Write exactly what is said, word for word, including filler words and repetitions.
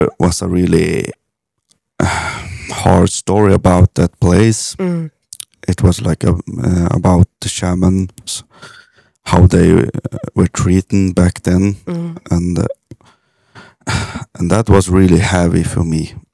was a really hard story about that place. Mm. It was like a, uh, about the shamans, how they uh, were treated back then, Mm. and uh, and that was really heavy for me.